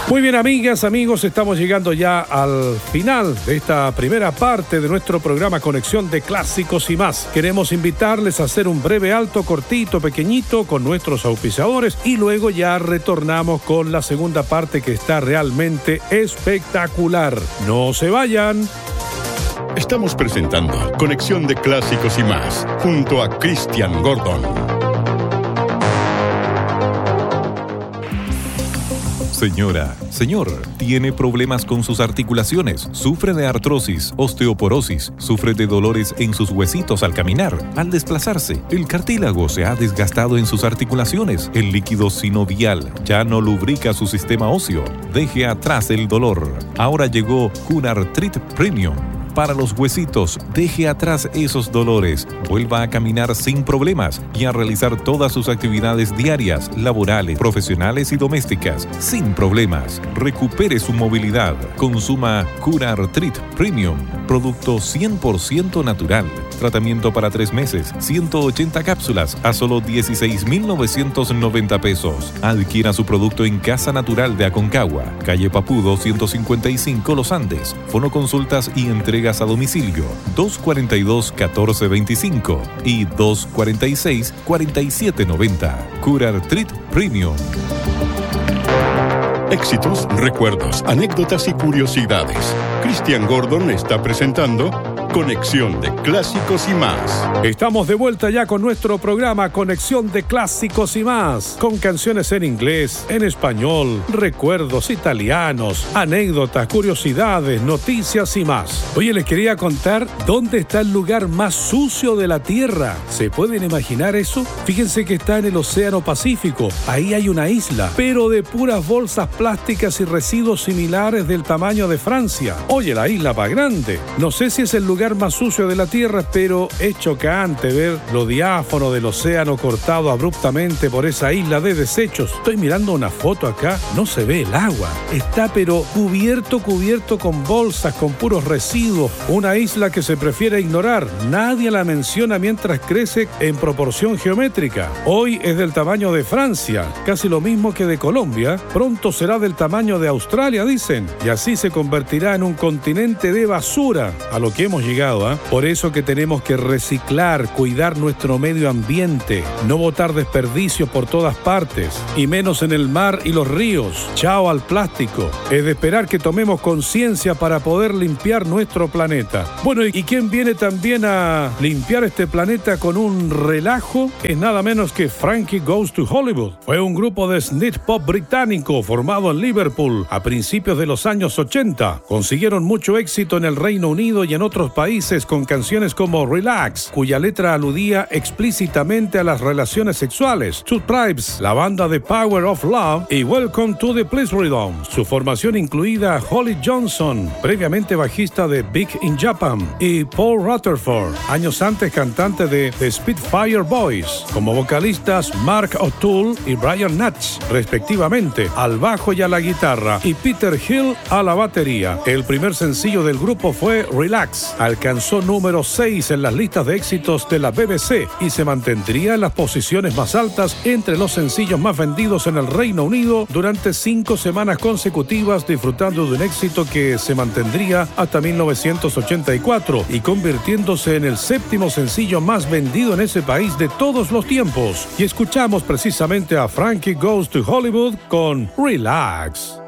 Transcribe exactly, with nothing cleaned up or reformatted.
Muy bien, amigas, amigos, estamos llegando ya al final de esta primera parte de nuestro programa Conexión de Clásicos y Más. Queremos invitarles a hacer un breve alto, cortito, pequeñito, con nuestros auspiciadores y luego ya retornamos con la segunda parte que está realmente espectacular. ¡No se vayan! Estamos presentando Conexión de Clásicos y Más junto a Christian Gordon. Señora, señor, ¿tiene problemas con sus articulaciones? ¿Sufre de artrosis, osteoporosis? ¿Sufre de dolores en sus huesitos al caminar? Al desplazarse, el cartílago se ha desgastado en sus articulaciones. El líquido sinovial ya no lubrica su sistema óseo. Deje atrás el dolor. Ahora llegó Cunartrit Premium. Para los huesitos, deje atrás esos dolores, vuelva a caminar sin problemas y a realizar todas sus actividades diarias, laborales, profesionales y domésticas sin problemas. Recupere su movilidad. Consuma Cunartrit Premium, producto cien por ciento natural. Tratamiento para tres meses, ciento ochenta cápsulas a solo dieciséis mil novecientos noventa pesos. Adquiera su producto en Casa Natural de Aconcagua, calle Papudo ciento cincuenta y cinco Los Andes. Fonoconsultas y entregas a domicilio dos cuarenta y dos, catorce veinticinco y dos cuarenta y seis, cuarenta y siete noventa. Cunartrit Premium. Éxitos, recuerdos, anécdotas y curiosidades. Christian Gordon está presentando Conexión de Clásicos y Más. Estamos de vuelta ya con nuestro programa Conexión de Clásicos y Más, con canciones en inglés, en español, recuerdos italianos, anécdotas, curiosidades, noticias y más. Oye, les quería contar dónde está el lugar más sucio de la Tierra. ¿Se pueden imaginar eso? Fíjense que está en el Océano Pacífico. Ahí hay una isla, pero de puras bolsas plásticas y residuos similares del tamaño de Francia. Oye, la isla va grande. No sé si es el lugar más sucio de la Tierra, pero es chocante ver lo diáfano del océano cortado abruptamente por esa isla de desechos. Estoy mirando una foto acá, no se ve el agua. Está pero cubierto, cubierto con bolsas, con puros residuos. Una isla que se prefiere ignorar. Nadie la menciona mientras crece en proporción geométrica. Hoy es del tamaño de Francia, casi lo mismo que de Colombia. Pronto será del tamaño de Australia, dicen, y así se convertirá en un continente de basura, a lo que hemos llegado, ¿eh? Por eso que tenemos que reciclar, cuidar nuestro medio ambiente, no botar desperdicios por todas partes, y menos en el mar y los ríos. Chao al plástico. Es de esperar que tomemos conciencia para poder limpiar nuestro planeta. Bueno, ¿y quién viene también a limpiar este planeta con un relajo? Es nada menos que Frankie Goes to Hollywood. Fue un grupo de synth pop británico formado en Liverpool a principios de los años ochenta. Consiguieron mucho éxito en el Reino Unido y en otros países con canciones como Relax, cuya letra aludía explícitamente a las relaciones sexuales, Two Tribes, la banda de Power of Love y Welcome to the Police Rhythm. Su formación incluida Holly Johnson, previamente bajista de Big in Japan, y Paul Rutherford, años antes cantante de The Spitfire Boys, como vocalistas Mark O'Toole y Brian Natch, respectivamente, al bajo y a la guitarra, y Peter Hill a la batería. El primer sencillo del grupo fue Relax. Alcanzó número seis en las listas de éxitos de la B B C y se mantendría en las posiciones más altas entre los sencillos más vendidos en el Reino Unido durante cinco semanas consecutivas, disfrutando de un éxito que se mantendría hasta mil novecientos ochenta y cuatro y convirtiéndose en el séptimo sencillo más vendido en ese país de todos los tiempos. Y escuchamos precisamente a Frankie Goes to Hollywood con Relax.